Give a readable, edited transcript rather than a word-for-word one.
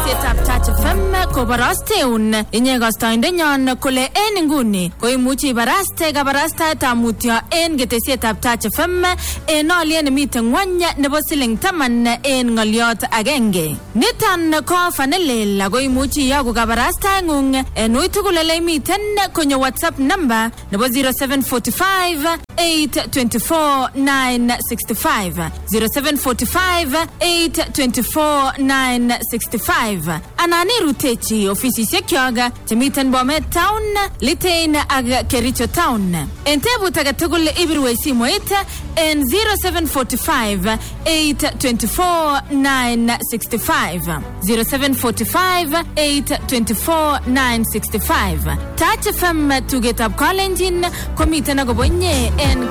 ketesietab Touch FM koborosteun inye kastoindenyon kole en nguni koimuchi ibaraste kabarastaetab mutyo en ketesietab Touch FM en olyet nemiten ngwony nebo siling 10 en ngoliot agenge. Niton ko fanelel koimuchi iyoku kabarastaengung en uitugul ole imiten konyo WhatsApp number nebo 0745 824 965 0745 824 965 anani rutechi ofisisiek yoga temiten Bomet Town, Litein ak Kericho Town. En tebut age tugul ibirwe simoit en 0745 824 965 0745 824 965. Touch FM tugetab Kalenjin komiten agobonye